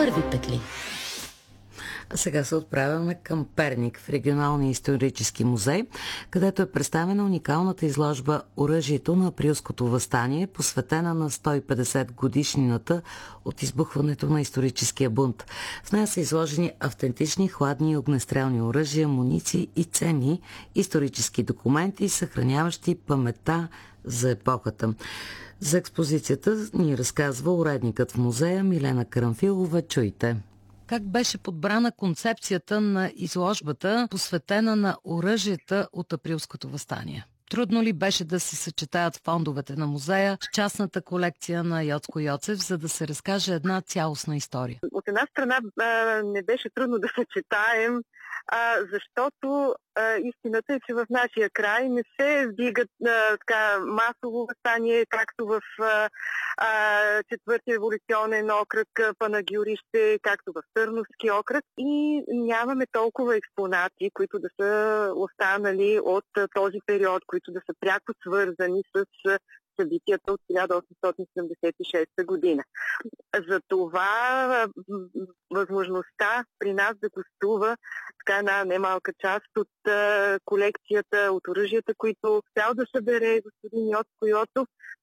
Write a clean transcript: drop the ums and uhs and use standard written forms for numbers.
първи петли. А сега се отправяме към Перник, в регионалния исторически музей, където е представена уникалната изложба "Оръжието на априлското въстание", посветена на 150 годишнината от избухването на историческия бунт. В нея са изложени автентични хладни и огнестрелни оръжия, муниции и ценни исторически документи, съхраняващи паметта за епохата. За експозицията ни разказва уредникът в музея Милена Карамфилова. Чуйте. Как беше подбрана концепцията на изложбата, посветена на оръжията от априлското въстание? Трудно ли беше да се съчетаят фондовете на музея с частната колекция на Йоцко Йоцев, за да се разкаже една цялостна история? От една страна не беше трудно да съчетаем, защото истината е, че в нашия край не се вдигат така масово въстание, както в четвърти революционен окръг Панагюрище, както в Търновски окръг, и нямаме толкова експонати, които да са останали от този период, които да са пряко свързани с събитията от 1876 година. Затова възможността при нас да гостува така една немалка част от колекцията, от оръжията, които цял да събере господин Йоцко Йоцов,